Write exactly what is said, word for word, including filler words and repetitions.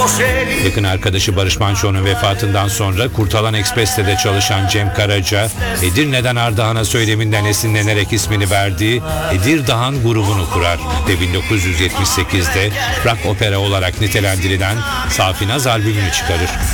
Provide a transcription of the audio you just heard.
Yakın arkadaşı Barış Manço'nun vefatından sonra Kurtalan Ekspres'te de çalışan Cem Karaca, Edirne'den Ardahan'a söyleminden esinlenerek ismini verdiği Edirdahan grubunu kurar ve bin dokuz yüz yetmiş sekizde rock opera olarak nitelendirilen Safinaz albümünü çıkarır.